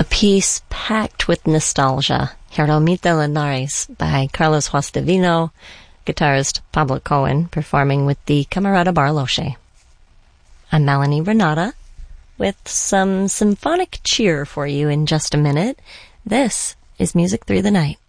piece packed with nostalgia, Jeromita Linares by Carlos Juastavino, guitarist Pablo Cohen performing with the Camerata Barloche. I'm Melanie Renata with some symphonic cheer for you in just a minute. This is Music Through the Night.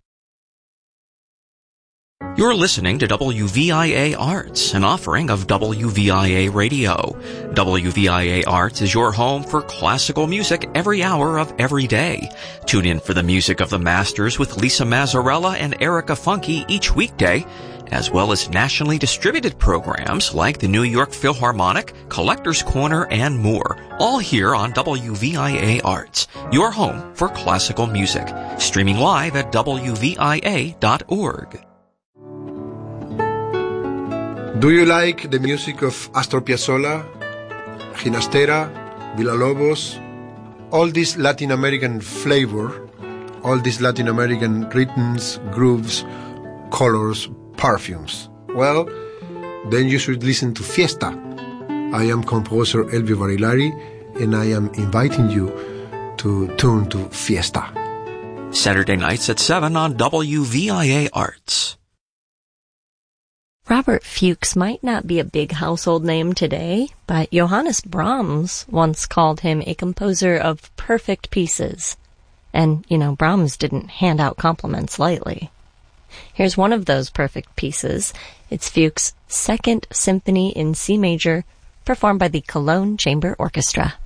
You're listening to WVIA Arts, an offering of WVIA Radio. WVIA Arts is your home for classical music every hour of every day. Tune in for the music of the masters with Lisa Mazzarella and Erica Funke each weekday, as well as nationally distributed programs like the New York Philharmonic, Collector's Corner, and more, all here on WVIA Arts, your home for classical music. Streaming live at WVIA.org. Do you like the music of Astor Piazzolla, Ginastera, Villalobos, all this Latin American flavor, all these Latin American rhythms, grooves, colors, perfumes? Well, then you should listen to Fiesta. I am composer Elvio Barilari, and I am inviting you to tune to Fiesta. Saturday nights at 7 on WVIA Arts. Robert Fuchs might not be a big household name today, but Johannes Brahms once called him a composer of perfect pieces. And, Brahms didn't hand out compliments lightly. Here's one of those perfect pieces. It's Fuchs' Second Symphony in C major, performed by the Cologne Chamber Orchestra.